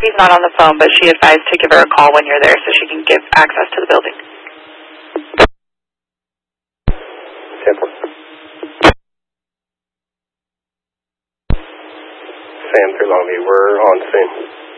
Stacy's not on the phone, but she advised to give her a call when you're there so she can give access to the building. Sam through Longview, we're on scene.